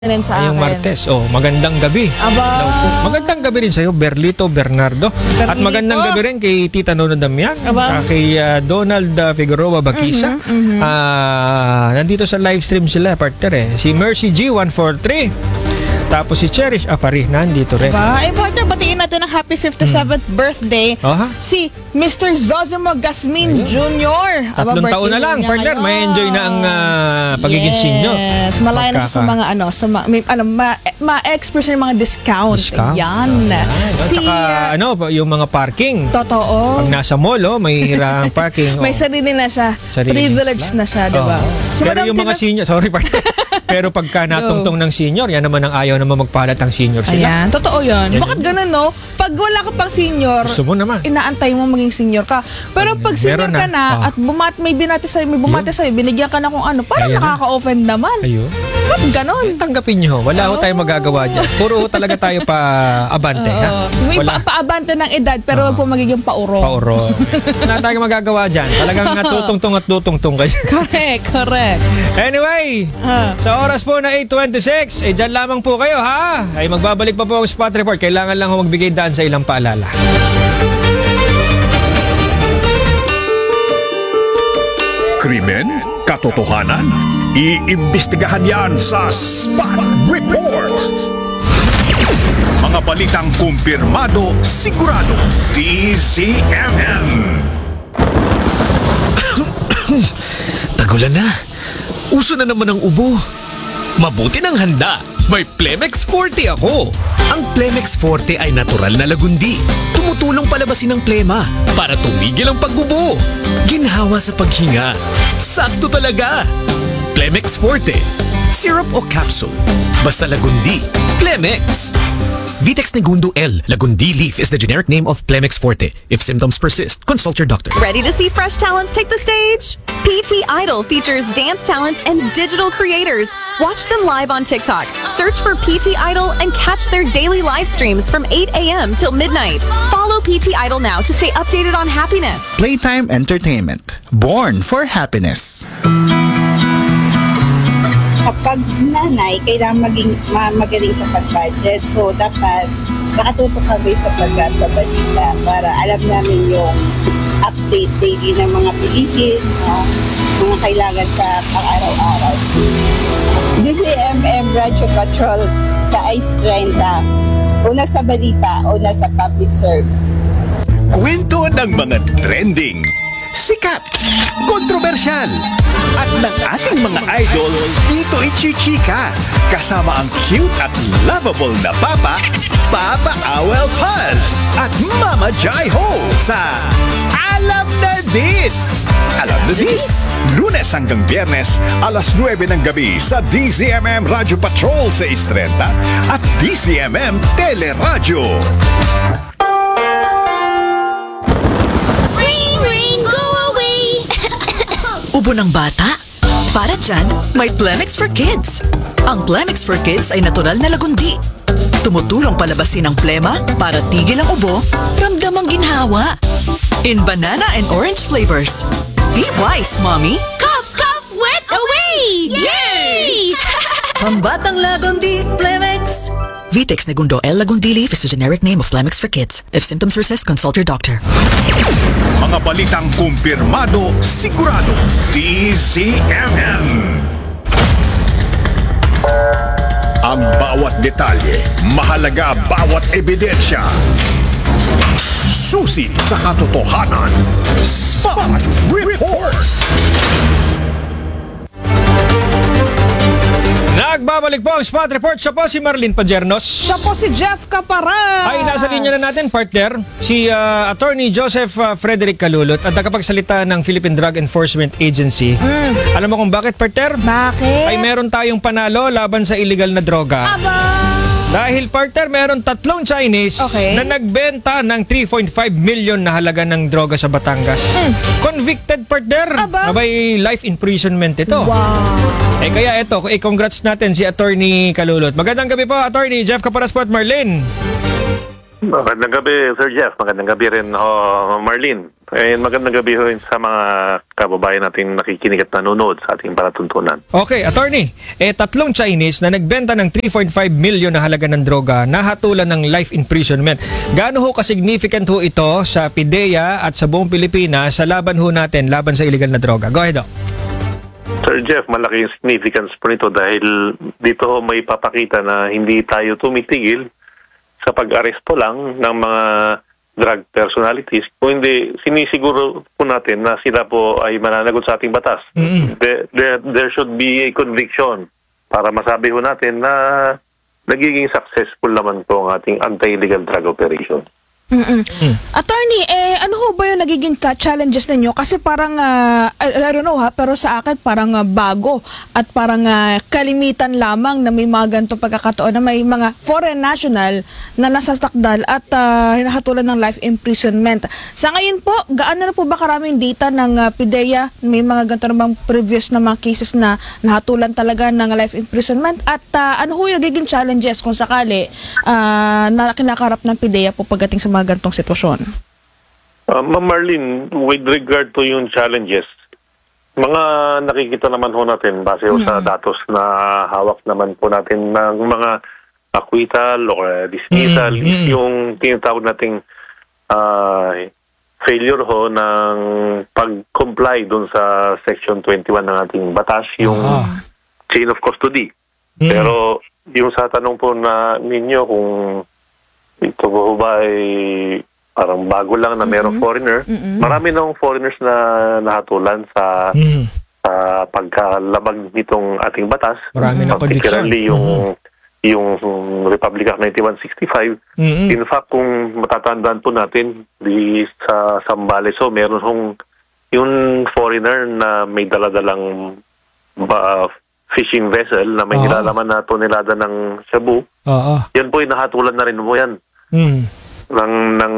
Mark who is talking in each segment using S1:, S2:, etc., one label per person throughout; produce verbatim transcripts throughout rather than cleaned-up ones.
S1: rin sa
S2: Ngayong
S1: akin.
S2: Martes. Oh, magandang gabi.
S1: Aba.
S2: Daw po. Magandang gabi rin sa iyo, Berlito Bernardo.
S1: Berlito.
S2: At magandang gabi rin kay Tita Nono Damian,
S1: Aba.
S2: uh, kay uh, Donald uh, Figueroa Bakisa.
S1: Mhm, mhm.
S2: Ah, nandito sa live stream sila, partner eh. Si Mercy G one four three. Tapos si Cherish Apari, nandito rin.
S1: Diba? Eh, partner, batiin natin ang happy fifty-seventh birthday
S2: Aha.
S1: si Mister Zosimo Gasmin Junior Aba,
S2: Tatlong taon
S1: birthday
S2: na lang,
S1: niya
S2: partner.
S1: ngayon.
S2: May enjoy na ang ah, pagiging
S1: yes.
S2: senior.
S1: Yes, malaya na siya sa
S2: Magkaka-
S1: mga ano, sa ma, may, ano, ma, ma-express na yung mga discount.
S2: Discount?
S1: Yan.
S2: At
S1: Si,
S2: saka,
S1: uh,
S2: ano, yung mga parking.
S1: totoo.
S2: Pag nasa mall, oh, may hirang parking.
S1: May
S2: oh.
S1: sarili na siya.
S2: Sarili
S1: Privileged na siya, diba?
S2: Oo.
S1: So,
S2: Pero
S1: Madam
S2: yung mga
S1: Tina-
S2: senior, sorry partner. Pero pagka natungtong ng senior, yan naman ang ayaw naman magpalat ang senior sila.
S1: Ayan, totoo yun.
S2: Yan
S1: Bakit ganun, no? Pag wala ka pang senior,
S2: Gusto mo naman.
S1: inaantay mo maging senior ka. Pero pag senior
S2: Meron
S1: ka
S2: na.
S1: na,
S2: Oh.
S1: at bumat may binati sa'yo, may bumati sa'yo, binigyan ka na kung ano, parang
S2: Ayan na.
S1: nakaka-offend naman.
S2: Ayun.
S1: Ba't ganun?
S2: Eh, tanggapin nyo. Wala ho tayong magagawa dyan. Puro ho talaga tayo pa abante. ha?
S1: Oo. May
S2: Wala.
S1: pa paabante ng edad, pero wag po magiging paurong.
S2: Pauro. Wala tayong magagawa dyan. Talagang natutungtong at tutungtong ka dyan.
S1: Correct, correct.
S2: Anyway,
S1: Ah.
S2: sa oras po na eight twenty-six, eh dyan lamang po kayo ha. Ay magbabalik pa po ang spot report. Kailangan lang ho magbigay daan sa ilang paalala.
S3: Krimen, katotohanan, iimbestigahan yan sa Spot Report. Mga balitang kumpirmado, sigurado, D Z M M.
S4: Tagulan na. Uso na naman ang ubo. Mabuti ng handa. May Plemex Forte ako. Ang Plemex Forte ay natural na lagundi. Tumutulong palabasin ang plema para tumigil ang pag-ubo. Ginhawa sa paghinga. Sakto talaga. Plemex Forte. Syrup o capsule. Basta lagundi. Plemex. Vitex Negundo L. Lagundi leaf is the generic name of Plemex Forte. If symptoms persist, consult your doctor.
S5: Ready to see fresh talents take the stage? P T Idol features dance talents and digital creators. Watch them live on TikTok. Search for P T Idol and catch their daily live streams from eight a.m. till midnight. Follow P T Idol now to stay updated on happiness.
S6: Playtime Entertainment. Born for happiness.
S7: Kapag nanay, kailangan maging ma- magaling sa pag-budget. So, dapat nakatutok kami sa pagkakabalita para alam namin yung update daily ng mga pelikin, uh, mga kailangan sa pang-araw-araw. D C M M Radio Patrol sa Ice thirty. Una sa balita, una sa public service.
S3: Kwento ng mga trending, sikat, kontrobersyal, at ng ating mga idol dito ichichika. Kasama ang cute at lovable na Papa, Papa Awel Paz, at Mama Jai Ho sa Alam na Dis! Alam na Dis! Lunes hanggang Biyernes, alas nuwebe ng gabi sa D Z M M Radio Patrol sa Istrenta at D Z M M Teleradyo.
S8: Ring, ring, go away!
S9: Ubo ng bata? Para dyan, may Plemex for Kids. Ang Plemex for Kids ay natural na lagundi. Tumutulong palabasin ang plema para tigil ang ubo, ramdam ang ginhawa. In banana and orange flavors. Be wise, Mommy!
S8: Cough, cough, wet away! Yay!
S9: Pambatang lagundi, Plemex! Vitex Negundo L. Lagundi Leaf is the generic name of Plemex for Kids. If symptoms persist, consult your doctor.
S3: Mga balitang kumpirmado, sigurado, D Z M M. Ang bawat detalye, mahalaga bawat ebidensya. Susi sa katotohanan. Spot Reports.
S2: Nagbabalik po ang spot report. Siya po si Marlene Pajernos.
S1: Siya po si Jeff Caparas.
S2: Ay, nasa linya na natin, partner, si uh, Attorney Joseph uh, Frederick Calulot at nakapagsalita ng Philippine Drug Enforcement Agency.
S1: Mm.
S2: Alam mo kung bakit, partner?
S1: Bakit?
S2: Ay meron tayong panalo laban sa illegal na droga.
S1: Aba!
S2: Dahil, partner, meron tatlong Chinese
S1: Okay.
S2: na nagbenta ng three point five million na halaga ng droga sa Batangas. Convicted, partner.
S1: Aba?
S2: Abay, life imprisonment ito.
S1: Wow!
S2: Eh kaya ito, eh, congrats natin si Attorney Calulot. Magandang gabi po, Attorney Jeff Caparas po at Marlene.
S10: Magandang gabi, Sir Jeff. Magandang gabi rin, oh, Marlene. And magandang gabi rin sa mga kababayan natin nakikinig at nanonood sa ating palatuntunan.
S2: Okay, attorney. Eh, tatlong Chinese na nagbenta ng three point five million na halaga ng droga nahatulan ng life imprisonment. Gaano ho ka-significant ho ito sa PIDEA at sa buong Pilipinas sa laban ho natin, laban sa illegal na droga? Go ahead, oh.
S10: Sir Jeff, malaki yung significance po nito dahil dito may papakita na hindi tayo tumitigil sa pag-aresto lang ng mga drug personalities, kung hindi, sinisiguro po natin na sila po ay mananagot sa ating batas.
S2: Mm-hmm.
S10: There, there, there should be a conviction para masabi po natin na nagiging successful naman po ang ating anti-illegal drug operation.
S1: Mm-mm. Attorney, eh, ano ho ba yung nagiging ka- challenges ninyo? Kasi parang, uh, I, I don't know ha, pero sa akin parang uh, bago at parang uh, kalimitan lamang na may mga ganitong pagkakataon na may mga foreign national na nasasakdal at uh, hinahatulan ng life imprisonment. Sa ngayon po, gaano na po ba karaming data ng uh, PIDEA? May mga ganito namang previous na mga cases na nahatulan talaga ng life imprisonment? At uh, ano ho yung nagiging challenges kung sakali uh, na kinakarap ng PIDEA po pagdating sa mga ganitong sitwasyon?
S10: Uh, Ma'am Marlene, with regard to yung challenges, mga nakikita naman ho natin base ho sa datos na hawak naman po natin ng mga acquittal o uh, dismissal
S2: Mm,
S10: is
S2: mm.
S10: yung tinatawag nating uh, failure ho ng pag-comply dun sa Section twenty-one ng ating batas, yung
S2: Ah.
S10: chain of custody.
S2: Mm.
S10: Pero yung sa tanong po na ninyo kung ito po ba ay parang bago lang na merong foreigner, marami nang foreigners na nahatulan sa
S2: Mm.
S10: sa pagkalabag nitong ating batas.
S2: Marami ng conviction.
S10: Particularly yung yung Republic Act ninety-one sixty-five.
S2: Mm-mm.
S10: In fact, kung matatandaan po natin, di sa Zambales, so meron hong yung foreigner na may daladalang ba, fishing vessel na may
S2: Oo.
S10: nilalaman na tonelada ng shabu.
S2: Oo.
S10: Yan po ay nahatulan na rin mo yan
S2: Mm.
S10: ng ng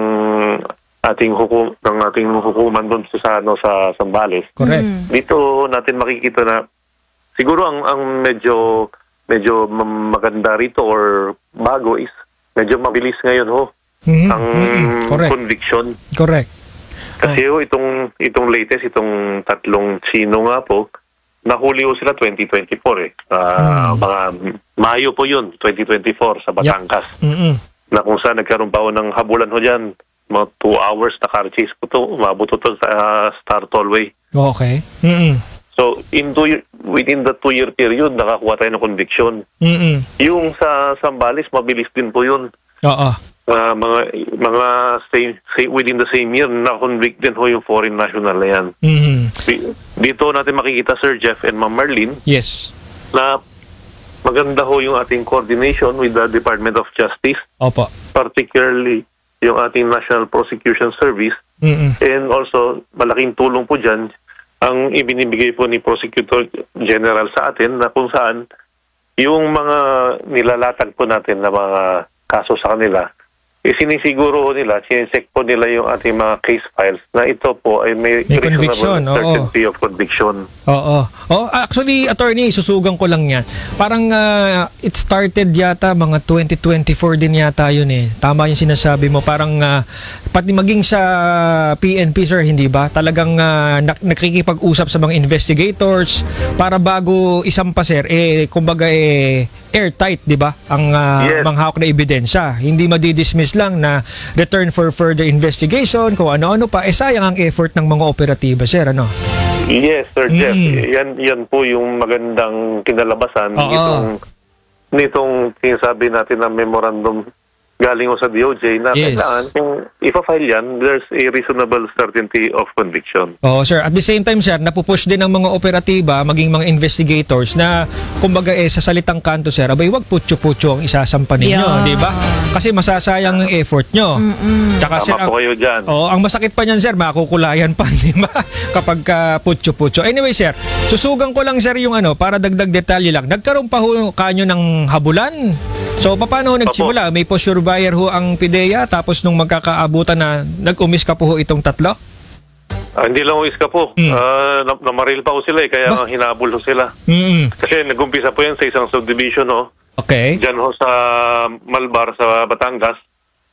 S10: ating hukum ng ating hukuman doon sa ano sa Zambales.
S2: Correct.
S10: Dito natin makikita na siguro ang ang medyo medyo ma- maganda rito or bago is medyo mabilis ngayon ho
S2: Mhm.
S10: ang
S2: Mhm. Correct.
S10: conviction.
S2: Correct.
S10: Kasi ho itong itong latest itong tatlong Chino nga po nahuli ho sila twenty twenty-four eh. Ah, mga Mayo po yun, twenty twenty-four sa Batangas.
S2: Mm-mm.
S10: Na kung saan nagkaroon pa ho ng habulan ho dyan, mga two hours na car chase po to, umabot ho to sa uh, Star Tollway.
S2: Okay. Mm-mm.
S10: So, in two, year- within the two-year period, nakakuha tayo ng conviction.
S2: Mm-mm.
S10: Yung sa Zambales, mabilis din po yun.
S2: Oo.
S10: Uh, mga mga same, same, within the same year, na-convict din ho yung foreign national na yan.
S2: Mhm.
S10: Di- Dito natin makikita, Sir Jeff and Ma'am Marlene,
S2: Yes.
S10: na maganda ho yung ating coordination with the Department of Justice,
S2: Opo.
S10: particularly yung ating National Prosecution Service.
S2: Mm-mm.
S10: And also, malaking tulong po dyan ang ibinibigay po ni Prosecutor General sa atin na kung saan yung mga nilalatag po natin na mga kaso sa kanila, eh, sinisiguro nila, sinisek po nila yung ating mga case files na ito po ay may,
S2: May conviction,
S10: reasonable
S2: oo.
S10: certainty of conviction.
S2: Oo. Oh, actually, attorney, susugan ko lang yan. Parang ah, it started yata mga twenty twenty-four din yata yun eh. Tama yung sinasabi mo. Parang ah, pati maging sa P N P, sir, hindi ba? Talagang ah, nak- nakikipag-usap sa mga investigators para bago isampa, sir, eh, kumbaga eh, airtight, di ba? Ang ah,
S10: Yes.
S2: manghawak na ebidensya. Hindi madidismiss lang na return for further investigation, kung ano-ano pa. Eh, sayang ang effort ng mga operatiba, sir, ano?
S10: Yes, Sir
S2: Mm.
S10: Jeff. Yan, yan po yung magandang kinalabasan
S2: Oo.
S10: nitong, nitong sinasabi natin na memorandum galing ko sa D O J na
S2: Yes.
S10: kailangan kung ipa-file yan, there's a reasonable certainty of conviction.
S2: Oo, sir. At the same time, sir, napupush din ng mga operatiba, maging mga investigators na, kumbaga eh, sa salitang kanto, sir, abay, wag putyo-putyo ang isasampa ninyo,
S1: Yeah.
S2: di ba? Kasi masasayang ang effort nyo. Tsaka, sir,
S10: Tama
S2: ang,
S10: po kayo dyan.
S2: oh, ang masakit pa niyan, sir, makukulayan pa, di ba? Kapag ka putyo-putyo. Anyway, sir, susugan ko lang, sir, yung ano, para dagdag detalye lang. Nagkaroon pa ho kanyo ng habulan. So, paano ho nagsimula? May post-surveyor ho ang PIDEA, tapos nung magkakaabutan na nag-umis ka po ho itong tatlo?
S10: Ah, hindi lang uwis ka po.
S2: Mm.
S10: Ah, nam- namaril pa ho sila eh, kaya nga hinabol ho sila.
S2: Mm.
S10: Kasi nag-umpisa po yan sa isang subdivision ho.
S2: Okay.
S10: Diyan ho sa Malbar, sa Batangas.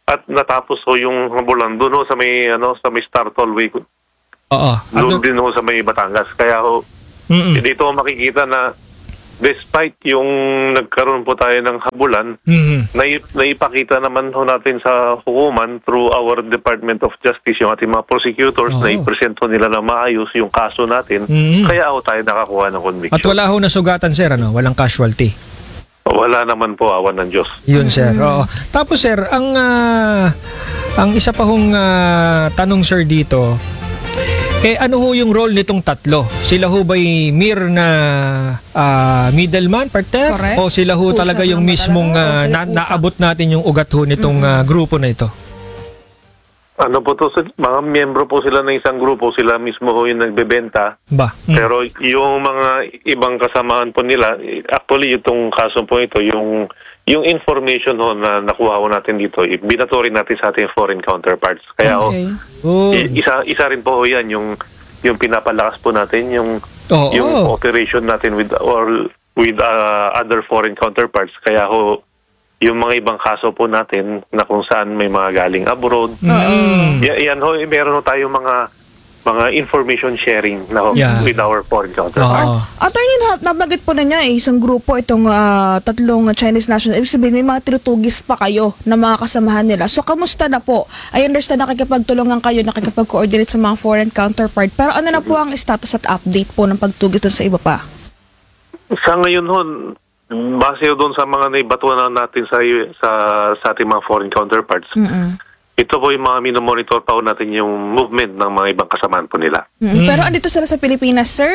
S10: at natapos ho yung habulan doon ho sa may ano sa may Star Tollway.
S2: Oo.
S10: Doon din ho sa may Batangas. Kaya ho
S2: Mm-mm.
S10: dito ho makikita na despite yung nagkaroon po tayo ng habulan,
S2: Mhm.
S10: nai- naipakita naman ho natin sa hukuman through our Department of Justice, yung ating mga prosecutors,
S2: Oo.
S10: na i-present ho nila na maayos yung kaso natin.
S2: Mhm.
S10: Kaya ho tayo nakakuha ng conviction.
S2: At wala ho nasugatan, sir, ano? Walang casualty.
S10: Wala naman po, awan ng Diyos.
S2: Yun, sir. Oo. Tapos, sir, ang ah, ang isa pa hong ah, tanong, sir, dito, eh, ano ho yung role nitong tatlo? Sila ho ba'y mere na ah, middleman, partner?
S1: Correct.
S2: O sila ho
S1: Usap
S2: talaga yung
S1: lang ba
S2: mismong
S1: talaga? O
S2: ah,
S1: sila
S2: na,
S1: usap?
S2: naabot natin yung ugat ho nitong ah, grupo na ito?
S10: Ano po to, sil- mga miyembro po sila ng isang grupo, sila mismo ho yung nagbebenta.
S2: Ba? Mm.
S10: Pero yung mga ibang kasamahan po nila, eh, actually itong kaso po ito, yung yung information ho na nakuha ho natin dito, eh, binato rin natin sa ating foreign counterparts. Kaya ho,
S1: Okay.
S2: Oh.
S10: i- isa isa rin po ho yan yung yung pinapalakas po natin yung
S2: Oo.
S10: yung cooperation natin with or with uh, other foreign counterparts. Kaya ho yung mga ibang kaso po natin na kung saan may mga galing abroad.
S2: Mm.
S10: Y- yan ho, eh, meron ho tayong mga mga information sharing na ho
S2: Yeah.
S10: with our foreign counterparts.
S2: Oo.
S1: Attorney, na- nabanggit po na niya eh, isang grupo itong ah, tatlong Chinese national. Ibig sabihin, may mga tinutugis pa kayo na mga kasamahan nila. So, kamusta na po? I understand nakikipagtulungan kayo, nakikipag-coordinate sa mga foreign counterpart. Pero ano na po ang status at update po ng pagtugis dun sa iba pa?
S10: Sa ngayon ho, base ho doon sa mga naibatuan natin sa, sa, sa ating mga foreign counterparts,
S1: Mm-mm.
S10: ito po yung mga minomonitor pa ho natin yung movement ng mga ibang kasamahan po nila.
S1: Mm-mm. Pero andito sila sa Pilipinas, sir?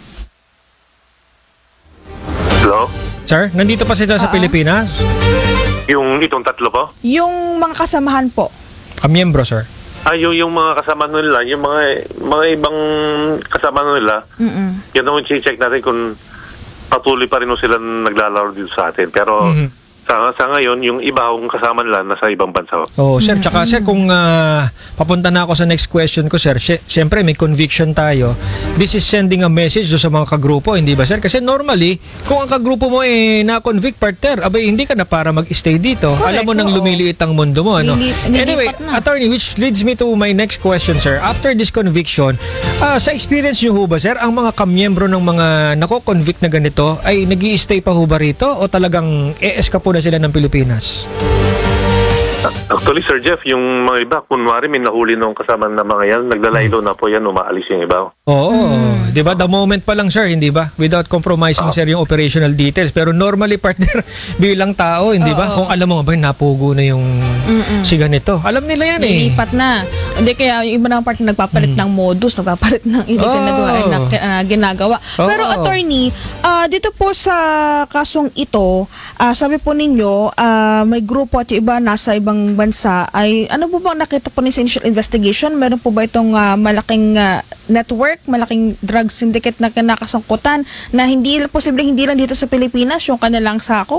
S10: Hello?
S2: Sir, nandito pa sila sa
S1: Ah.
S2: Pilipinas?
S10: Yung itong tatlo po?
S1: Yung mga kasamahan po.
S2: Kamiyembro, sir.
S10: Ah, yung, yung mga kasama nila, yung mga mga ibang kasama nila,
S1: Mm-mm.
S10: yan ang i-check natin kung patuloy pa rin ho sila naglalaro dito sa atin. Pero
S2: Mhm.
S10: sa, sa ngayon, yung iba akong kasama nila nasa ibang bansa ho.
S2: Oh, sir, tsaka sir, kung ah, papunta na ako sa next question ko, sir, sy- syempre may conviction tayo. This is sending a message do sa mga kagrupo, hindi ba, sir? Kasi normally, kung ang kagrupo mo eh na-convict partner, abay hindi ka na para mag-stay dito.
S1: Correct,
S2: Alam mo nang
S1: oo.
S2: lumiliit ang mundo mo, ano?
S1: Lili- nilipat
S2: Anyway,
S1: na.
S2: attorney, which leads me to my next question, sir. After this conviction, ah, sa experience niyo ho ba, sir, ang mga kamiyembro ng mga nako-convict na ganito ay nag-i-stay pa ho ba rito o talagang e-escape po na sila ng Pilipinas?
S10: Actually, Sir Jeff, yung mga iba, kunwari may nahuli nung kasama na mga yan, naglalaylo na po yan, umaalis yung iba.
S2: Oo,
S1: Hmm.
S2: 'di ba? The moment pa lang, sir, hindi ba? Without compromising sir yung operational details. Pero normally partner bilang tao, hindi ba? Kung alam mo ba napugo na yung si ganito. Alam nila yan eh.
S1: Lilipat na. Hindi kaya yung iba ng part nagpapalit ng modus, nagpapalit ng illegal na
S2: Oh.
S1: gawain na ah, ginagawa.
S2: Oo.
S1: Pero attorney, ah, dito po sa kasong ito, ah, sabi po ninyo, ah, may grupo at yung iba nasa ibang bansa. Ay ano po ba nakita po ninyo sa initial investigation? Meron po ba itong ah, malaking ah, network, malaking drug syndicate na kinakasangkutan na hindi posibleng hindi lang dito sa Pilipinas yung kanilang sako?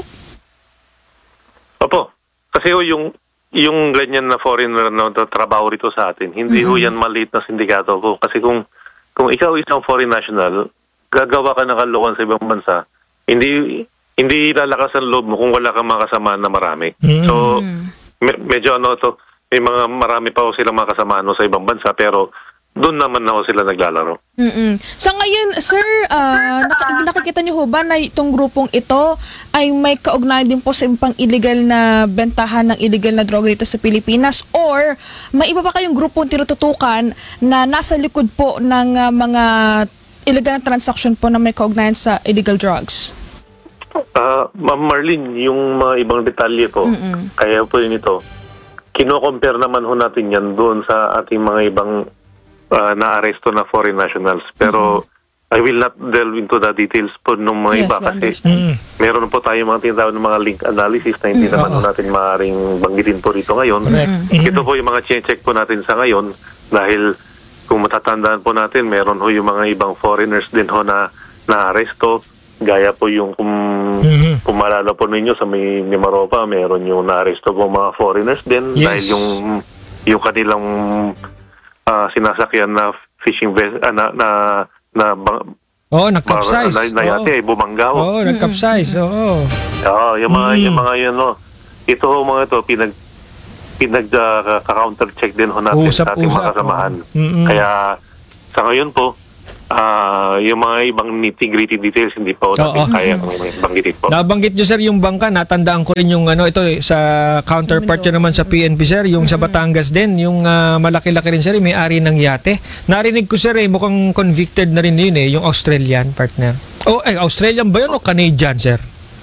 S10: Opo. Kasi ho, yung yung ganyan na foreigner na trabaho rito sa atin, hindi ho yan maliit na sindikato po. Kasi kung kung ikaw isang foreign national, gagawa ka ng kalokohan sa ibang bansa, hindi hindi lalakas ang loob mo kung wala kang mga kasamaan na marami. So, me- medyo ano to, may mga marami pa ho silang mga kasamaan ho sa ibang bansa, pero doon naman na ho sila naglalaro.
S1: Mm-mm. Sa ngayon, sir, ah, nak- nakikita niyo ho ba na itong grupong ito ay may kaugnayan din po sa ibang illegal na bentahan ng illegal na droga dito sa Pilipinas? Or may iba pa kayong grupong tinututukan na nasa likod po ng ah, mga illegal na transaction po na may kaugnayan sa illegal drugs?
S10: Ah, Ma'am Marlene, yung mga ibang detalye po, kaya po yun ito, kino-compare naman ho natin yan doon sa ating mga ibang uh, na-aresto na foreign nationals. Pero I will not delve into the details po ng mga
S1: Yes,
S10: iba
S1: we
S10: kasi
S1: understand.
S2: Mm.
S10: meron po tayo mga tinatawag ng mga link analysis na hindi naman
S2: Oo.
S10: ho natin maaaring banggitin po rito ngayon.
S2: Correct.
S10: Ito po yung mga check po natin sa ngayon dahil kung matatandaan po natin, meron ho yung mga ibang foreigners din ho na na-aresto. Gaya po yung kung,
S2: Mhm.
S10: kung maalala po ninyo sa may Mimaropa, meron yung na-aresto po mga foreigners din
S2: Yes.
S10: dahil yung yung kanilang ah, sinasakyan na fishing vessel ah, na na, na bang,
S2: Oo, nag-capsize.
S10: na, na yate, ay bumanggaw.
S2: Oo, nag-capsize. Oo.
S10: Oo, yung mga
S2: Mm.
S10: yung mga yun no. Ito ho mga ito pinag pinag-counter check din ho natin
S2: Usap,
S10: sa ating
S2: usap,
S10: mga kasamahan.
S2: oo. Mm-mm.
S10: Kaya sa ngayon po, ah, yung mga ibang nitty-gritty details hindi pa ho natin
S2: Oo.
S10: kayang banggitin po.
S2: Nabanggit nyo sir yung bangka, natandaan ko rin yung ano, ito eh, sa counterpart nyo naman sa P N P sir, yung sa Batangas din, yung ah, malaki-laki rin sir, may ari ng yate. Narinig ko sir eh, mukhang convicted na rin yun eh, yung Australian partner. Oh, eh, Australian ba yun o Canadian sir?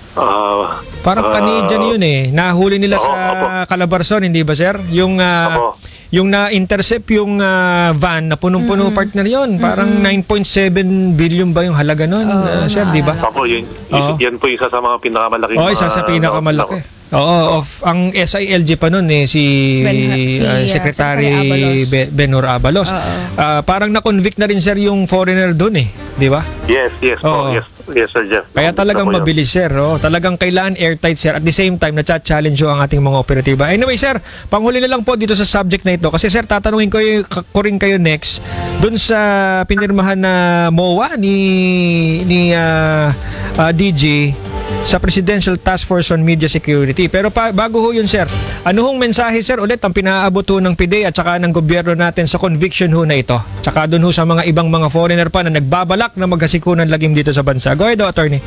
S10: Ah,
S2: Parang
S10: ah,
S2: Canadian yun eh. Nahuli nila
S10: Oo,
S2: sa
S10: opo.
S2: Calabarzon, hindi ba sir? Yung ah,
S10: Opo.
S2: yung na-intercept yung ah, van na punong-puno partner yon. Parang nine point seven billion ba yung halaga nun, ah, sir, di ba?
S10: Opo, yun,
S2: Oo.
S10: yan po isa sa mga pinakamalaking
S2: Oh, isa sa
S10: mga-
S2: pinakamalaki. Oo, of ang S I L G pa noon eh si,
S1: Ben- si,
S2: ah,
S1: ah,
S2: Secretary
S1: Secretary Abalos.
S2: Be- Benor Abalos.
S1: Oo.
S2: Ah, parang na-convict na rin sir yung foreigner doon eh, di ba?
S10: Yes, yes
S2: Oo.
S10: po, yes, yes Sir Jeff.
S2: Kaya talagang
S10: Gusto ko yun.
S2: mabilis sir, oh. Talagang kailangan airtight sir. At the same time, na-challenge ang ating mga operatiba. Anyway sir, panghuli na lang po dito sa subject na ito. Kasi sir, tatanungin ko, y- ko rin kayo next dun sa pinirmahan na M O A ni, ni ah, ah, D J sa Presidential Task Force on Media Security. Pero pa, bago ho yun sir, ano hong mensahe sir ulit ang pinaabot ho ng P D E at saka ng gobyerno natin sa conviction ho na ito? Tsaka dun ho sa mga ibang mga foreigner pa na nagbabalak na maghasikunan lagim dito sa bansa. Go ahead, attorney.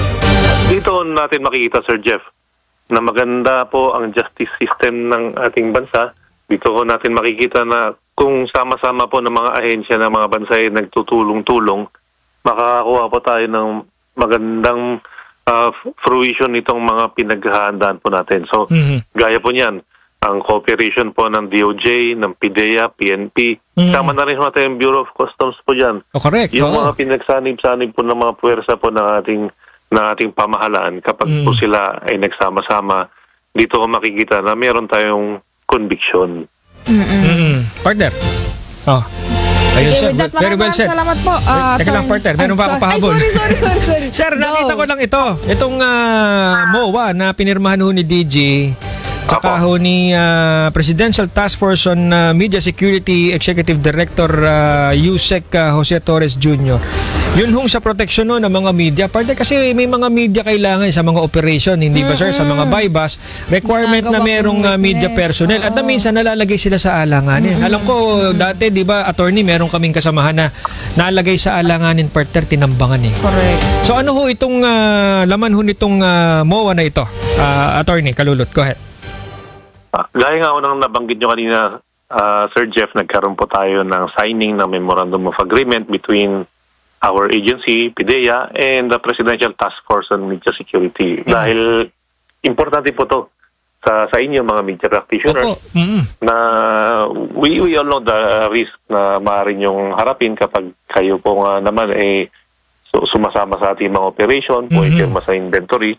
S10: Dito natin makikita, Sir Jeff, na maganda po ang justice system ng ating bansa. Dito ko natin makikita na kung sama-sama po ng mga ahensya ng mga bansa ay nagtutulong-tulong, makakakuha po tayo ng magandang ah, fruition nitong mga pinaghahandaan po natin. So,
S2: Mhm.
S10: gaya po niyan, ang cooperation po ng D O J, ng P D E A, P N P,
S2: Mhm.
S10: sama na rin po natin yung Bureau of Customs po dyan.
S2: Oh, correct.
S10: Yung
S2: Oo.
S10: mga pinagsanib-sanib po ng mga puwersa po ng ating ng ating pamahalaan, kapag
S2: Mm.
S10: po sila ay nagsama-sama, dito ko makikita na meron tayong conviction.
S2: Mm-mm. Partner. Oh. Ayun,
S1: Sige,
S2: sir.
S1: with that,
S2: Very well
S1: maraming
S2: said.
S1: salamat po. ah,
S2: Teka lang,
S1: Attorney-
S2: partner. Meron
S1: Ay,
S2: pa ako
S1: sorry.
S2: pahabol.
S1: Ay, sorry, sorry, sorry. sorry.
S2: Sir, nakita
S1: Go.
S2: ko lang ito. Itong ah, M O A na pinirmahan ho ni D J tsaka ho ni ah, Presidential Task Force on ah, Media Security Executive Director ah, Yusek ah, Jose Torres Junior Yun hong sa proteksyon no, ng mga media. Partner, kasi may mga media kailangan sa mga operation, hindi ba sir? Sa mga bypass, requirement na
S1: Ginagawa
S2: merong
S1: kong
S2: ah, media
S1: witness.
S2: personnel. At na
S1: Oo.
S2: minsan nalalagay sila sa alanganin. Alam ko, dati, di ba, attorney, meron kaming kasamahan na nalagay sa alanganin, partner, tinambangan eh.
S1: Correct.
S2: So ano ho itong ah, laman ho nitong ah, M O A na ito? Ah, attorney, Kalulot, go ahead.
S10: Ah, gaya nga unang nabanggit nyo kanina, ah, Sir Jeff, nagkaroon po tayo ng signing ng Memorandum of Agreement between our agency, P D E A, and the Presidential Task Force on Media Security. Dahil importante po to sa sa inyo mga media practitioners
S2: Opo. Mm-mm.
S10: na we, we all know the risk na maaaring yung harapin kapag kayo po nga naman eh su- sumasama sa ating mga operation, po
S2: Mhm.
S10: ipirma sa inventory.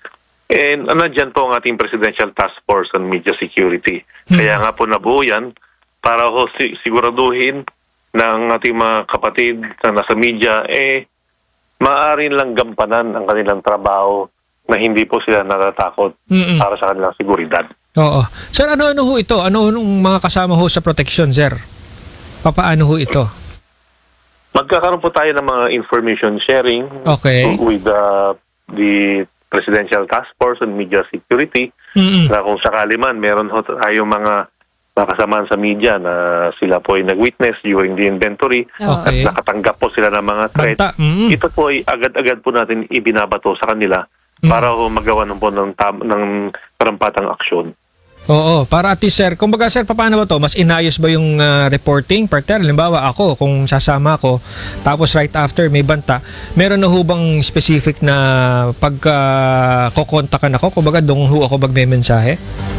S10: And ano dyan po ang ating Presidential Task Force on Media Security. Kaya nga po nabuo yan para ho si- siguraduhin ng ating mga kapatid na nasa media eh maaaring lang gampanan ang kanilang trabaho na hindi po sila natatakot
S2: Mm-mm.
S10: para sa kanilang seguridad.
S2: Oo. Sir, ano-ano ho ito? Ano nung mga kasama ho sa protection, sir? Papaano ho ito?
S10: Magkakaroon po tayo ng mga information sharing
S2: Okay.
S10: with the, the Presidential Task Force on Media Security
S2: Mm-mm.
S10: na kung sakali man meron ho tayong mga nakasamaan sa media na sila po ay nag-witness during the inventory
S2: Okay.
S10: at nakatanggap po sila ng mga threat.
S2: Banta. Mm-mm.
S10: Ito po ay agad-agad po natin ibinabato sa kanila
S2: Mm.
S10: para ho magawa ng po ng, tam- ng karampatang aksyon.
S2: Oo, para at least, sir, kumbaga sir, paano ba to? Mas inayos ba yung ah, reporting? Partner, halimbawa ako, kung sasama ako, tapos right after may banta, meron na ho bang specific na pagka kukontakan ako? Kumbaga, doon ho ako magme-mensahe?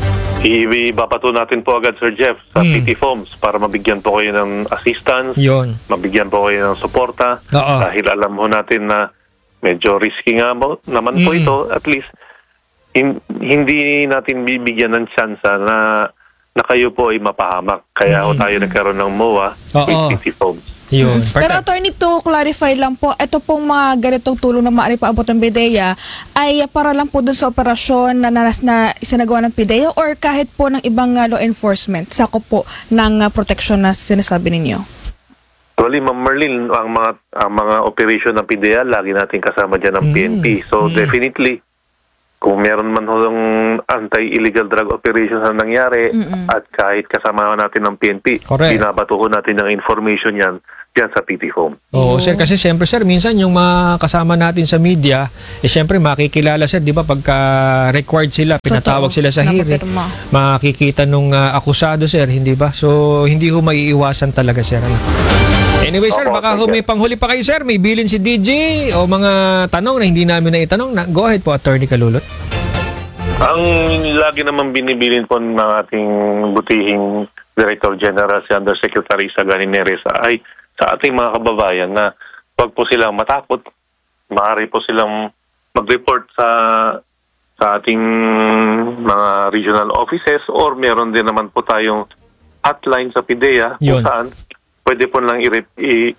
S10: Ibabato natin po agad, Sir Jeff, sa
S2: Mm.
S10: P T Forms para mabigyan po kayo ng assistance,
S2: Yun.
S10: mabigyan po kayo ng suporta.
S2: Oo.
S10: Dahil alam mo natin na medyo risky nga mo, naman po
S2: Mm.
S10: ito. At least, hin- hindi natin bibigyan ng chance na na kayo po ay mapahamak. Kaya ho tayo nagkaroon ng M O A
S2: Oo.
S10: with P T Forms.
S2: Yun.
S1: Pero
S2: Partner.
S1: attorney, to clarify lang po, ito pong mga ganitong tulong na maaari paabot ng P D E A ay para lang po dun sa operasyon na, na, na isinagawa ng P D E A or kahit po ng ibang uh, law enforcement, sakop po ng uh, protection na sinasabi ninyo?
S10: Actually, Ma'am Merlin, ang mga ang mga operation ng P D E A, lagi natin kasama dyan ng P N P. So,
S2: Mm.
S10: definitely, kung meron man hong anti-illegal drug operations na nangyari at kahit kasama natin ng P N P,
S2: Correct.
S10: binabato ko natin ng information yan dyan sa P T Home.
S2: Oo, sir, kasi siyempre sir, minsan yung mga kasama natin sa media, eh siyempre makikilala sir, di ba, pagka required sila, pinatawag
S1: Totoo.
S2: sila sa hearing,
S1: Nakapirma.
S2: makikita nung ah, akusado sir, hindi ba? So, hindi ho maiiwasan talaga sir. Ano? Anyway sir,
S10: Opo,
S2: baka ho
S10: thank you.
S2: may panghuli pa kayo sir, may bilin si D J o mga tanong na hindi namin na itanong. Na, go ahead po, Attorney Kalulot.
S10: Ang lagi naman binibilin po ng ating butihing Director General si Undersecretary Sagani Neresa ay sa ating mga kababayan na wag po silang matakot. Maaari po silang mag-report sa sa ating mga regional offices or meron din naman po tayong hotline sa PIDEA
S2: Yun.
S10: kung saan pwede po lang i- i-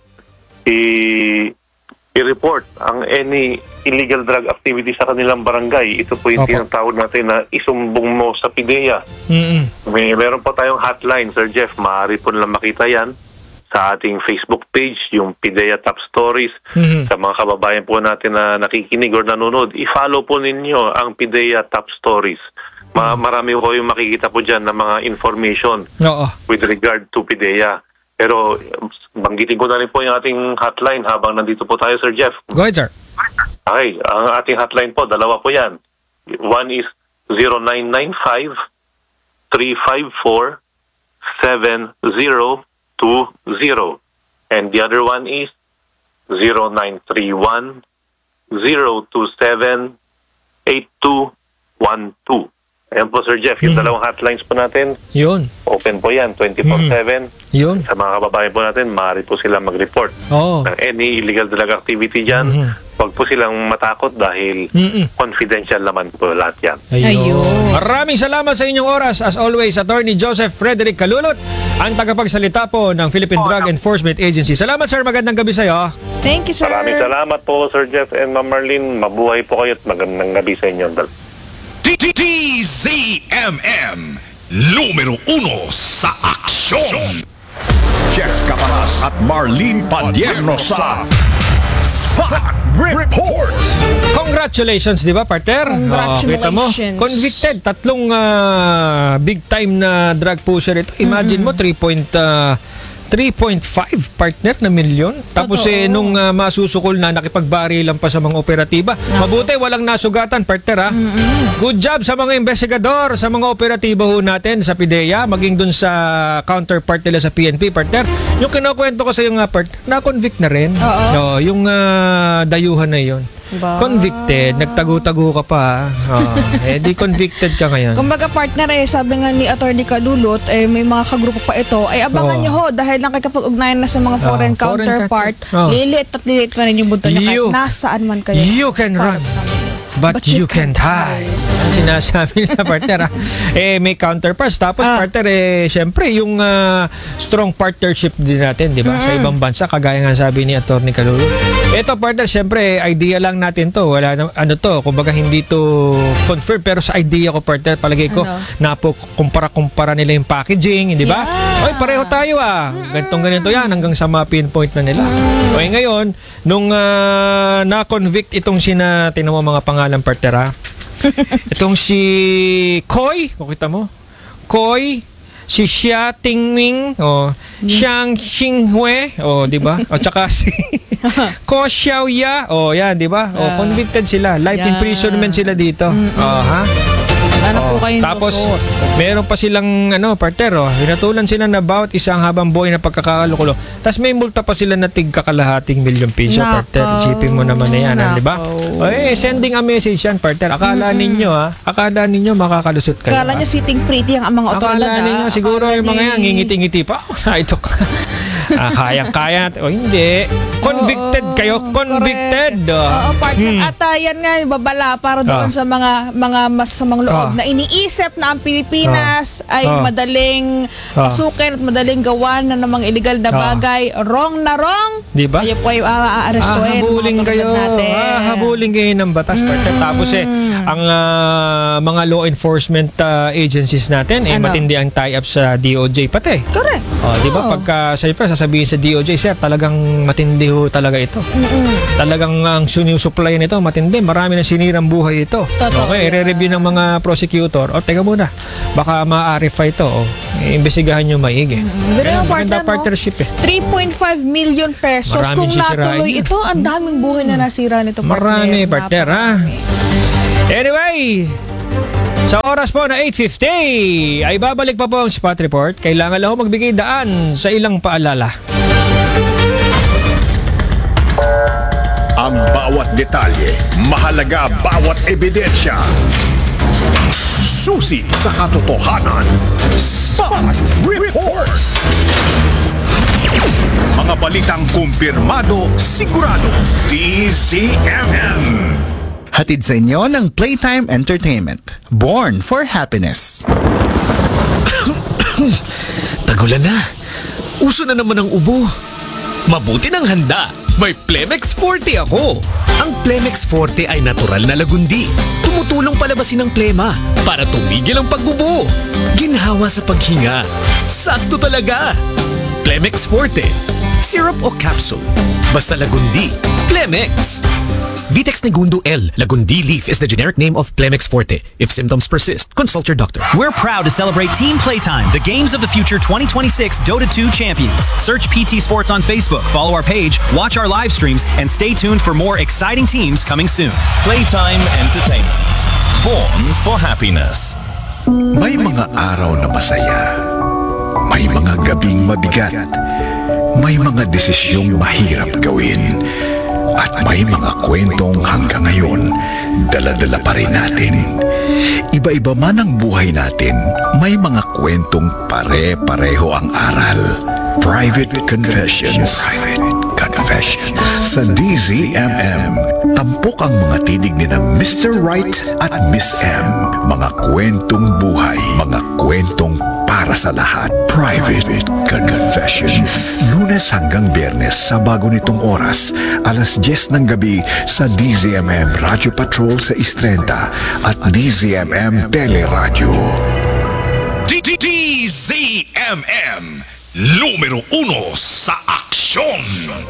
S10: i- i-report ang any illegal drug activity sa kanilang barangay. Ito po yung
S2: Opo.
S10: tinatawag natin na isumbong mo sa PIDEA.
S2: Mm-mm.
S10: May meron po tayong hotline, Sir Jeff. Maaari po nilang makita yan sa ating Facebook page, yung PIDEA Top Stories.
S2: Mhm.
S10: Sa mga kababayan po natin na nakikinig or nanonood, i-follow po ninyo ang PIDEA Top Stories. Ma- marami po yung makikita po dyan ng mga information
S2: Oo.
S10: with regard to PIDEA. Pero banggitin ko na rin po yung ating hotline habang nandito po tayo, Sir Jeff.
S2: Go ahead sir.
S10: Okay, ang ating hotline po, dalawa po yan. One is zero nine nine five, three five four, seven zero two zero. And the other one is zero nine three one, zero two seven, eight two one two. Ayan po, Sir Jeff, yung
S2: Mhm.
S10: dalawang hotlines po natin,
S2: Yun.
S10: open po yan, twenty-four seven.
S2: Yun.
S10: Sa mga kababayan po natin, maaari po sila mag-report
S2: Oo.
S10: ng any illegal drug activity dyan.
S2: Mhm.
S10: Huwag po silang matakot dahil
S2: Mm-mm.
S10: confidential naman po lahat yan.
S2: Ayun.
S1: Ayun.
S2: Maraming salamat sa inyong oras. As always, Attorney Joseph Frederick Kalulot, ang tagapagsalita po ng Philippine Drug Enforcement Agency. Salamat sir, magandang gabi sa iyo.
S1: Thank you, sir.
S10: Maraming salamat po, Sir Jeff and Ma'am Marlene. Mabuhay po kayo at magandang gabi sa inyo.
S3: D Z M M, numero uno sa aksyon. Jeff Caparas at Marlene Padierno sa Spot Report.
S2: Congratulations, di ba, partner?
S1: Congratulations.
S2: Oo, kita mo, convicted. Tatlong ah, big time na drug pusher ito. Imagine mo, three point five partner na milyon. Tapos
S1: Totoo.
S2: eh, nung ah, masusukol na, nakipagbarilan pa sa mga operatiba. Mabuti, walang nasugatan, partner ha. Good job sa mga investigador, sa mga operatiba ho natin sa PIDEA, maging dun sa counterpart nila sa P N P, partner. Yung kinukwento ko sa iyo nga, partner, na-convict na rin.
S1: Oo.
S2: No, yung ah, dayuhan na yon.
S1: Ba?
S2: Convicted, nagtago-tago ka pa. Oh, eh di convicted ka ngayon.
S1: Kumbaga partner eh, sabi nga ni Attorney Kalulot, eh, may mga kagrupo pa ito, ay abangan
S2: Oo.
S1: nyo ho dahil nakikipag-ugnayan na sa mga foreign
S2: foreign
S1: counterpart,
S2: counter- Oo.
S1: lilit at lilit pa rin yung bunto niya
S2: You-
S1: kahit nasaan man kayo.
S2: You can run, but, you can't hide. Ang sinasabi na partner ha. Eh may counterparts. Tapos
S1: Ah.
S2: partner eh syempre yung ah, strong partnership din natin, di ba? Sa ibang bansa kagaya nga sabi ni Attorney Kalulot. Ito partner, syempre idea lang natin to. Wala na, ano to, kumbaga hindi to confirm pero sa idea ko partner, palagay ko
S1: Ano?
S2: napo kumpara-kumpara nila yung packaging, di ba?
S1: Yeah.
S2: Oy, pareho tayo ah. Ganitong ganito yan hanggang sa ma-pinpoint na nila. Okay, ngayon, nung ah, na-convict itong sina, tinan mo mga pangalan partner ha. Itong si Koy, kung kita mo, Koy, si Xia Tingming, o Xiang Xinghue, o di ba? O tsaka si Ko Xiaoya, o yan, di ba? O convicted sila, life
S1: Yeah.
S2: imprisonment sila dito. O ha?
S1: Ano po
S2: Oh,
S1: kayong
S2: tapos,
S1: lusot?
S2: meron pa silang, ano, partner, oh, hinatulan sila na bawat isang habang buhay na pagkakalukulo. Tapos may multa pa sila na tig kakalahating milyon piso,
S1: Nako.
S2: partner. Isipin mo naman na yan, ha, di ba?
S1: Nako.
S2: O, eh, sending a message yan, partner. Akala ninyo, ha? Akala ninyo makakalusot kayo.
S1: Kala
S2: ha?
S1: nyo sitting pretty ang mga otoridad.
S2: Akala ninyo,
S1: ah.
S2: siguro
S1: Akala
S2: yung mga yan,
S1: ni-
S2: ngingiti-ngiti pa. Oh, na ito. ah, kayang-kaya. O, hindi. Convicted
S1: Oo,
S2: kayo. Convicted.
S1: correct.
S2: oh.
S1: Oo, partner.
S2: Hmm.
S1: At ah, yan nga, babala para doon
S2: Ah.
S1: sa mga mga masasamang loob
S2: Ah.
S1: na iniisip na ang Pilipinas ay
S2: Ah.
S1: madaling
S2: Ah.
S1: pasukin at madaling gawan na ng mga illegal na
S2: Ah.
S1: bagay. Wrong na wrong.
S2: Di ba?
S1: Kayo po ay uh, aarestuhin.
S2: Ah, habulin kayo. Ah, habulin kayo ng batas, partner. Tapos eh, ang ah, mga law enforcement ah, agencies natin, eh,
S1: Ano?
S2: matindi ang tie-up sa D O J pati.
S1: Correct.
S2: Oh, di ba
S1: Oo.
S2: pagka siyempre sasabihin sa D O J, sir, talagang matindi ho talaga ito. Talagang ang sinusupply nito matindi, marami na sinirang buhay ito.
S1: Totoo
S2: Okay,
S1: yan.
S2: i-review ng mga prosecutor. O teka muna, baka ma-arify ito. O, imbestigahan nyo maigi.
S1: Pero
S2: Kaya
S1: yung
S2: maganda
S1: partner, no?
S2: partnership eh.
S1: three point five million pesos
S2: Maraming
S1: kung
S2: sisirain
S1: natuloy
S2: yan.
S1: ito, ang daming buhay na nasira nito, partner.
S2: Marami, partner, ha? Anyway, sa oras po na eight fifty, ay babalik pa po ang spot report. Kailangan lang ho magbigay daan sa ilang paalala.
S3: Ang bawat detalye, mahalaga bawat ebidensya. Susi sa katotohanan. Spot Reports. Mga balitang kumpirmado, sigurado. D Z M M.
S6: Hatid sa inyo ng Playtime Entertainment. Born for happiness.
S4: Tagulan na. Uso na naman ang ubo. Mabuti ng handa. May Plemex forty ako. Ang Plemex forty ay natural na lagundi. Tumutulong palabasin ang plema para tumigil ang pagbubo. Ginhawa sa paghinga. Sakto talaga. Plemex forty. Syrup o capsule. Basta lagundi. Plemex. Vitex Negundo L. Lagundi leaf is the generic name of Plemex forty. If symptoms persist, consult your doctor.
S11: We're proud to celebrate Team Playtime, the Games of the Future twenty twenty-six Dota two champions. Search P T Sports on Facebook, follow our page, watch our live streams, and stay tuned for more exciting teams coming soon.
S12: Playtime Entertainment. Born for happiness.
S3: May mga araw na masaya. May mga gabing mabigat. May mga desisyong mahirap gawin. At may mga kwentong hanggang ngayon, dala-dala pa rin natin. Iba-iba man ang buhay natin, may mga kwentong pare-pareho ang aral. Private Confessions. Private Confessions. Sa D Z M M, tampok ang mga tinig ni na Mister Right at Miss M. Mga kwentong buhay, mga kwentong para sa lahat. Private Confessions. Lunes hanggang Biyernes sa bago nitong oras, alas diyes ng gabi sa D Z M M Radio Patrol sa Istrenta at D Z M M Teleradyo. D Z M M, numero uno sa aksyon.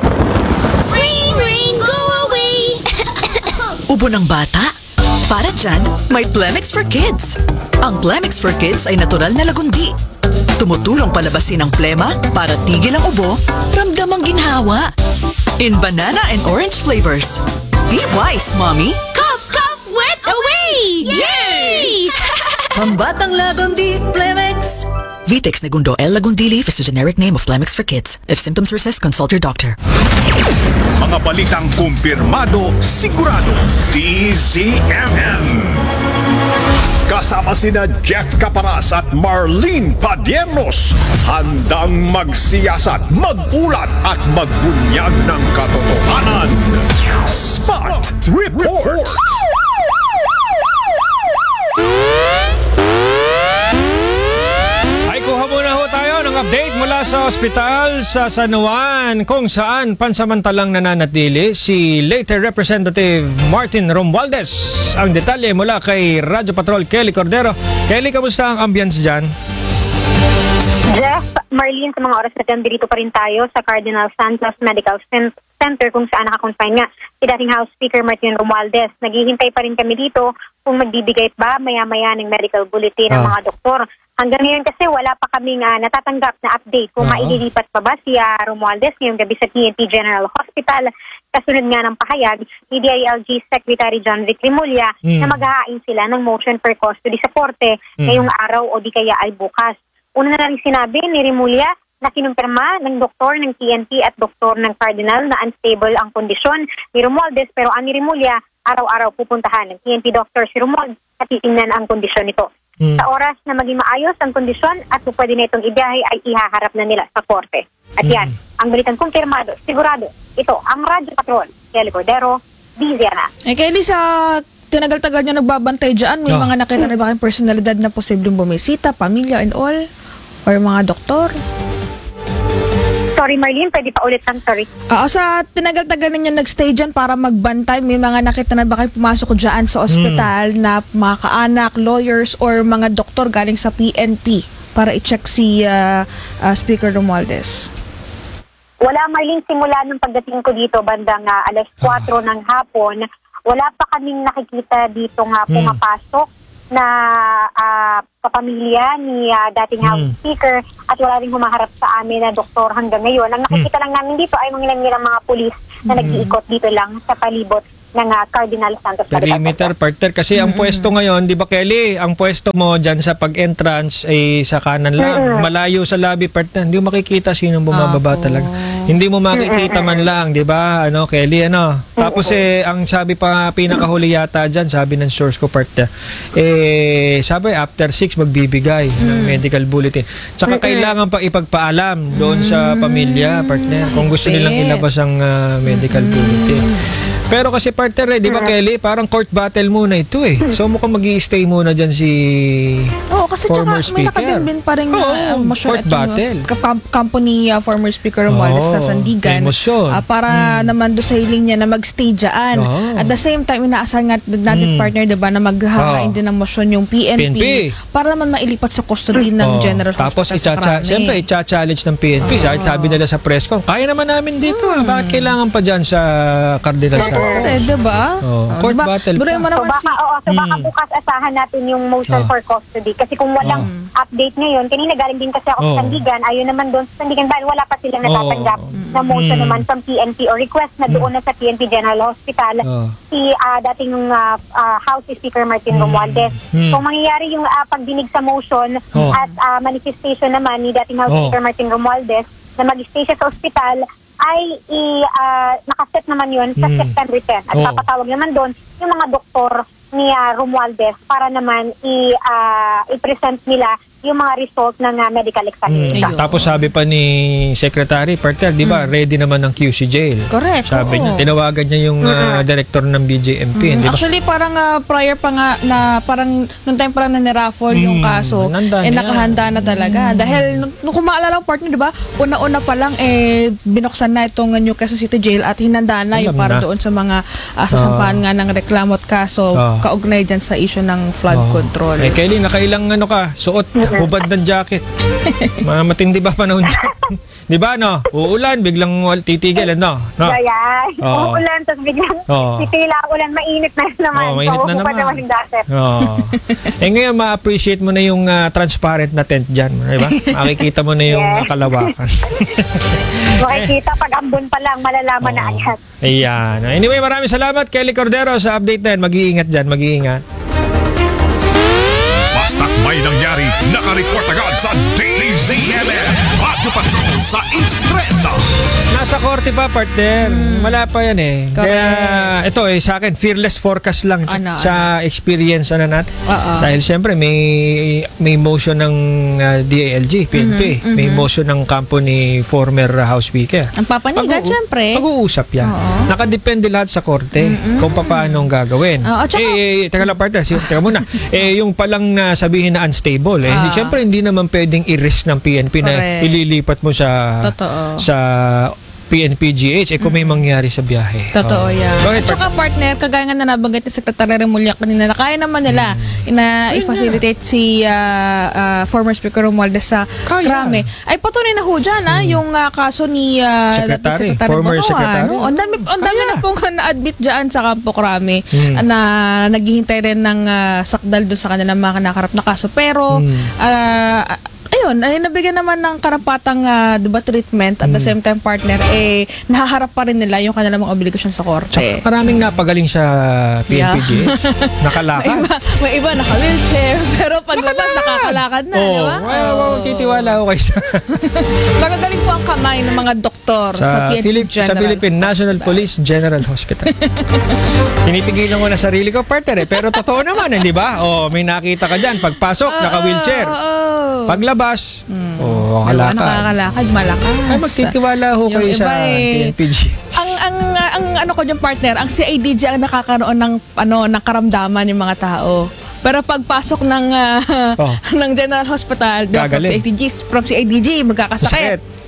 S8: Rain, rain, go away!
S9: Ubo ng bata? Para dyan, may Plemex for Kids. Ang Plemex for Kids ay natural na lagundi. Tumutulong palabasin ang plema para tigil ang ubo, ramdam ang ginhawa. In banana and orange flavors. Be wise, mommy.
S8: Cough, cough, wet away! Yay!
S9: Pambatang lagundi, Plemex. Vitex Negundo L. Lagundi Leaf is the generic name of Plemex for Kids. If symptoms persist, consult your doctor.
S3: Mga balitang kumpirmado, sigurado. D Z M M. Kasama sina Jeff Caparas at Marlene Padiernos. Handang magsiyasat, magulat at magbunyag ng katotohanan. Spot Reports.
S2: Ay, kuha muna ho tayo ng update mula sa ospital sa San Juan, kung saan pansamantalang nananatili si late Representative Martin Romualdez. Ang detalye mula kay Radyo Patrol Kelly Cordero. Kelly, kamusta ang ambience dyan?
S13: Jeff, Marlene, sa mga oras na dyan, dito pa rin tayo sa Cardinal Santos Medical Center kung saan nakakonfine nga si dating House Speaker Martin Romualdez. Naghihintay pa rin kami dito kung magbibigay ba maya-maya ng medical bulletin ng
S2: Ah.
S13: mga doktor. Hanggang ngayon kasi wala pa kaming uh, natatanggap na update kung
S2: Oo.
S13: maililipat pa ba si uh, Romualdez ngayong gabi sa T N T General Hospital. Kasunod nga ng pahayag ni D I L G Secretary John Vic Rimulya
S2: Mm.
S13: na maghahain sila ng motion for custody sa korte
S2: Mm.
S13: ngayong araw o di kaya ay bukas. Una na rin sinabi ni Rimulya na kinumpirma ng doktor ng T N T at doktor ng Cardinal na unstable ang kondisyon ni Romualdez, pero ani Rimulya, araw-araw pupuntahan ng T N T doctor si Romualdez at titingnan ang kondisyon nito.
S2: Hmm.
S13: Sa oras na maging maayos ang kondisyon at kung pwede na itong ibiyahe ay ihaharap na nila sa korte. At yan, ang balitang kumpirmado, sigurado, ito ang Radyo Patrol, Kelly Cordero, D Z N.
S1: Eh, Kelly, sa tinagal-tagal nyo nagbabantay dyan, may
S2: Oh.
S1: mga nakita na ba kayong personalidad na posibleng bumisita, pamilya and all? Or mga doktor?
S13: Sorry, Marlene, pwede pa ulit lang, sorry.
S1: Oo, sa tinagal-tagal ninyo nag-stay dyan para magbantay, may mga nakita na ba kayo pumasok dyan sa ospital na mga kaanak, lawyers, or mga doktor galing sa P N P para i-check si uh, uh, Speaker Romualdez?
S13: Wala, Marlene, simula nung pagdating ko dito, bandang uh, alas kwatro ng hapon, wala pa kaming nakikita dito nga pumapasok na uh, kapamilya ni uh, dating House
S2: Hmm.
S13: Speaker at wala rin humaharap sa amin na doktor hanggang ngayon. Ang nakikita lang namin dito ay mga ilang mga pulis na nag-iikot dito lang sa palibot ng uh, Cardinal Santos.
S2: Perimeter partner kasi ang pwesto ngayon, 'di ba Kelly, ang pwesto mo diyan sa pag-entrance ay sa kanan lang,
S13: Mm-mm.
S2: malayo sa lobby partner, hindi mo makikita sino bumababa talaga. Hindi mo makikita man lang, 'di ba? Ano Kelly, ano? Tapos eh ang sabi pa pinakahuli yata diyan, sabi ng source ko partner, eh sabi after six magbibigay ng medical bulletin. Tsaka kailangan pa ipagpaalam doon sa pamilya partner kung gusto nilang ilabas ang uh, medical bulletin. Pero kasi partner, eh, di ba Kelly, parang court battle muna ito eh. So mukhang mag-i-stay muna dyan si
S1: Oo, kasi
S2: former
S1: tsaka may
S2: speaker.
S1: nakabinbin pa rin
S2: Oo,
S1: uh, motion
S2: court
S1: at yung,
S2: battle.
S1: uh, kam- company uh, former Speaker Romualdez
S2: Oo,
S1: sa Sandigan.
S2: famous yun.
S1: Uh, para naman doon sa hiling niya na mag-stay dyan.
S2: Oo.
S1: At the same time, inaasahan nga natin
S2: Mm.
S1: partner, diba, na maghahain
S2: Oo.
S1: din ng motion yung P N P,
S2: P N P.
S1: para naman mailipat sa custody ng
S2: Oo.
S1: General
S2: Tapos
S1: Hospital sa
S2: icha-
S1: Krame.
S2: siyempre i-challenge ng P N P. Sabi, sabi nila sa press con, kaya naman namin dito. ah. Bakit kailangan pa dyan sa Cardinal Santos?
S1: Eh, diba?
S2: Oo.
S1: Oh,
S2: Court
S1: diba?
S2: battle
S1: Buruin
S2: pa.
S1: mo
S13: So
S1: naman si...
S13: baka, oo, so baka
S2: Mm.
S13: bukas asahan natin yung motion
S2: Oh.
S13: for custody. Kasi kung walang update ngayon, kanina galing din kasi ako
S2: Oh.
S13: sa Sandigan, ayun naman doon sa Sandigan, dahil wala pa silang natatanggap na motion
S2: Mm.
S13: naman from P N P or request na doon na sa P N P General Hospital
S2: Oh.
S13: si ah, dating ah, ah, House Speaker Martin Romualdez.
S2: Mm.
S13: Kung mangyayari yung ah, pagdinig sa motion
S2: Oh.
S13: at ah, manifestation naman ni dating House
S2: Oh.
S13: Speaker Martin Romualdez na mag-stay siya sa ospital, ay i, ah, nakaset naman yun sa
S2: Mm.
S13: September tenth. At
S2: Oh.
S13: papatawag naman doon yung mga doktor ni ah, Romualdez para naman i, ah, i-present nila yung mga result ng ah, medical examination.
S2: Mm. Tapos sabi pa ni Secretary Partner, di ba, ready naman ng Q C jail.
S1: Correct.
S2: Sabi
S1: oo.
S2: niya, tinawagan niya yung uh, director ng B J M P. Di ba?
S1: Actually, parang uh, prior pa nga na parang nung time parang naniraffle yung
S2: Mm,
S1: kaso,
S2: nanda
S1: eh
S2: na
S1: nakahanda na talaga. Dahil nung, nung kung maalala ko partner, di ba, una-una pa lang eh binuksan na itong New Quezon City Jail at hinanda na yung
S2: Alam
S1: para
S2: na.
S1: doon sa mga uh, sasampahan nga ng reklamo at kaso
S2: Ah.
S1: kaugnay dyan sa issue ng flood
S2: Oh.
S1: control.
S2: Eh, Kelly, nakailang ano ka, suot, hubad ng jacket. Mga matindi ba panahon dyan? Di ba, no? Uulan, biglang wal- titigil, ano? No?
S13: Kaya,
S2: Oo.
S13: umuulan, tapos biglang
S2: Oo.
S13: titila ang ulan, mainit na naman.
S2: Oo, mainit
S13: so,
S2: na
S13: hubad
S2: naman.
S13: naman yung jacket.
S2: Oh. Eh ngayon, ma-appreciate mo na yung ah, transparent na tent dyan. Di ba? Makikita mo na yung
S13: Yes.
S2: ah, kalawakan.
S13: Makikita pag ambon pa lang, malalaman na agad.
S2: Ayan. Anyway, maraming salamat, Kelly Cordero, sa update na yan. Mag-iingat dyan, mag-iingat.
S14: Basta't may nangyari, naka-report agad sa D Z M M Radyo Patrol sa Instreta.
S2: Nasa korte pa, partner. Wala pa yan eh.
S1: Correct.
S2: Kaya ito eh, sa akin, fearless forecast lang ito.
S1: Ano,
S2: sa experience ano natin.
S1: Oo.
S2: Dahil siyempre, may may motion ng uh, D A L G, P N P.
S1: Mhm,
S2: May
S1: mhm.
S2: motion ng kampo ni former uh, House Speaker.
S1: Ang papanigan,
S2: Pag-u-
S1: syempre.
S2: Pag-uusap yan.
S1: Oo.
S2: Nakadepende lahat sa korte kung paano ang gagawin.
S1: Oo, at saka-
S2: eh, eh, teka lang, partner. si- Teka muna. eh, yung palang na sabihin na unstable, eh, hindi,
S1: Ah.
S2: siyempre, hindi naman pwedeng i-risk ng P N P na
S1: Correct.
S2: ililipat mo sa
S1: Totoo.
S2: sa P N P G H eh kung may mangyari sa biyahe.
S1: Totoo
S2: Oh.
S1: yan.
S2: Bakit?
S1: At saka partner, kagaya nga na nabanggit ni Secretary Remulla kanina, na kaya naman nila
S2: Hmm.
S1: na i-facilitate si ah, ah, former Speaker Romualdez sa
S2: Kaya.
S1: Krame. Ay patuloy na ho dyan, ah, yung ah, kaso ni ah,
S2: Secretary,
S1: dating Secretary
S2: former
S1: Bonoan,
S2: Secretary.
S1: no? Ang dami, ang dami na pong na-admit dyan sa Campo Krame
S2: Hmm.
S1: na naghihintay rin ng ah, sakdal doon sa kanilang mga kinakarap na kaso. Pero,
S2: Hmm.
S1: ah, ayun, ay nabigyan naman ng karapatang ah, diba, treatment at the
S2: Hmm.
S1: same time partner, eh, nahaharap pa rin nila yung kanilang mga obligasyon sa korte.
S2: Tsaka maraming napagaling sa P N P G H.
S1: may
S2: Nakalakad.
S1: iba, may iba naka-wheelchair, pero paglabas nakakalakad na,
S2: Oh,
S1: di ba?
S2: wow, wow, titiwala ako kayo sa,
S1: Magagaling po ang kamay ng mga doktor sa,
S2: sa,
S1: P N P
S2: Philip,
S1: General
S2: sa Philippine National
S1: Hospital.
S2: Police General Hospital. Pinipigilan ko na sarili ko, partner eh. Pero totoo naman, hindi ba? Oh, may nakita ka dyan. Pagpasok, naka-wheelchair.
S1: Oo.
S2: Paglabas, oh,
S1: Diba,
S2: kalakad.
S1: nakakalakad, malakas.
S2: Ay, magtitiwala ho
S1: Yung
S2: kayo
S1: iba
S2: sa
S1: eh,
S2: P N P G.
S1: ang ang ang ano ko yung partner, ang C I D G ang nakakaroon ng ano ng karamdaman yung mga tao. Pero pagpasok ng ah,
S2: Oh.
S1: ng General Hospital, di ba, from
S2: Gagaling.
S1: C I D G, from C I D G magkakasakit.
S2: Sakit.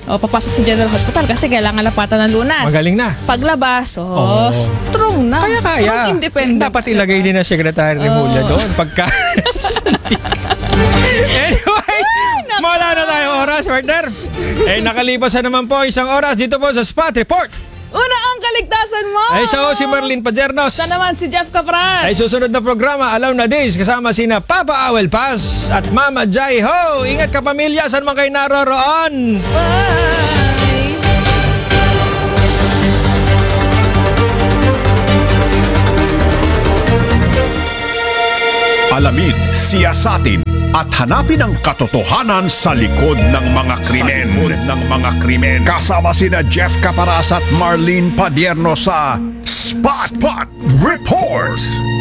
S1: O, papasok sa General Hospital kasi kailangan lapatan ng lunas.
S2: Magaling na.
S1: Paglabas, oh,
S2: Oo.
S1: strong na.
S2: Kaya kaya.
S1: Strong, independent.
S2: Dapat ilagay din na Secretary Remulla
S1: Oo.
S2: doon pagka... Anyway, wala na tayong oras, partner. Eh, nakalipas na naman po isang oras dito po sa Spot Report.
S1: Una ang kaligtasan mo!
S2: Ay, siya ho si Marlene Pajernos.
S1: Sa naman si Jeff Capras.
S2: Ay, susunod na programa, Alam na Days, kasama sina Papa Awel Paz at Mama Jai Ho. Ingat ka pamilya, saan man kayo naroroon.
S1: Bye!
S14: Alamin, siyasatin at hanapin ang katotohanan sa likod ng mga krimen. Sa likod ng mga krimen. Kasama sina Jeff Caparas at Marlene Padierno sa Spot Spot Report.